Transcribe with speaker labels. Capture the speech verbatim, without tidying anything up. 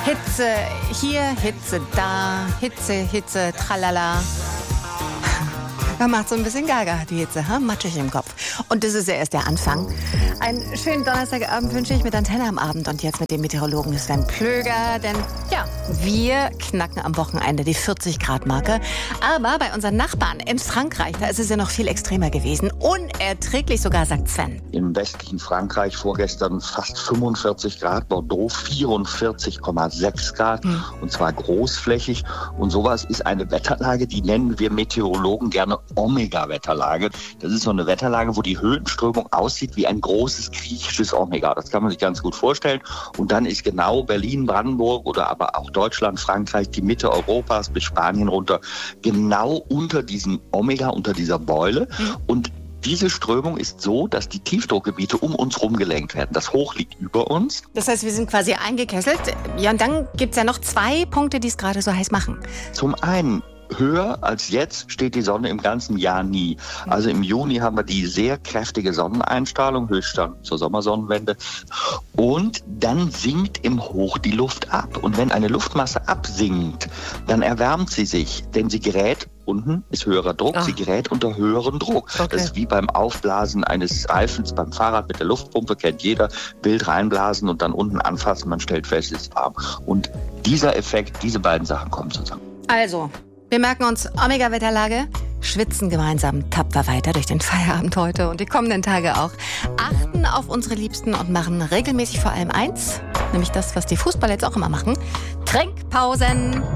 Speaker 1: Hitze hier, Hitze da, Hitze, Hitze, tralala. Da macht so ein bisschen Gaga, die Hitze, hm? Matschig im Kopf. Und das ist ja erst der Anfang. Einen schönen Donnerstagabend wünsche ich mit Antenne am Abend und jetzt mit dem Meteorologen Sven Plöger. Denn ja, wir knacken am Wochenende die vierzig Grad Marke. Aber bei unseren Nachbarn in Frankreich, da ist es ja noch viel extremer gewesen. Unerträglich sogar, sagt Sven.
Speaker 2: Im westlichen Frankreich vorgestern fast fünfundvierzig Grad, Bordeaux vierundvierzig Komma sechs Grad. Hm. Und zwar großflächig. Und sowas ist eine Wetterlage, die nennen wir Meteorologen gerne Omega-Wetterlage. Das ist so eine Wetterlage, wo die Höhenströmung aussieht wie ein großes griechisches Omega. Das kann man sich ganz gut vorstellen. Und dann ist genau Berlin, Brandenburg oder aber auch Deutschland, Frankreich, die Mitte Europas bis Spanien runter, genau unter diesem Omega, unter dieser Beule. Mhm. Und diese Strömung ist so, dass die Tiefdruckgebiete um uns herum gelenkt werden. Das Hoch liegt über uns.
Speaker 1: Das heißt, wir sind quasi eingekesselt. Ja, und dann gibt es ja noch zwei Punkte, die es gerade so heiß machen.
Speaker 2: Zum einen, höher als jetzt steht die Sonne im ganzen Jahr nie. Also im Juni haben wir die sehr kräftige Sonneneinstrahlung, Höchststand zur Sommersonnenwende. Und dann sinkt im Hoch die Luft ab. Und wenn eine Luftmasse absinkt, dann erwärmt sie sich, denn sie gerät, unten ist höherer Druck, ah. sie gerät unter höheren Druck. Okay. Das ist wie beim Aufblasen eines Reifens beim Fahrrad mit der Luftpumpe, kennt jeder. Wild reinblasen und dann unten anfassen, man stellt fest, es ist warm. Und dieser Effekt, diese beiden Sachen kommen zusammen.
Speaker 1: Also, wir merken uns Omega-Wetterlage, schwitzen gemeinsam tapfer weiter durch den Feierabend heute und die kommenden Tage auch. Achten auf unsere Liebsten und machen regelmäßig vor allem eins, nämlich das, was die Fußballer jetzt auch immer machen: Trinkpausen.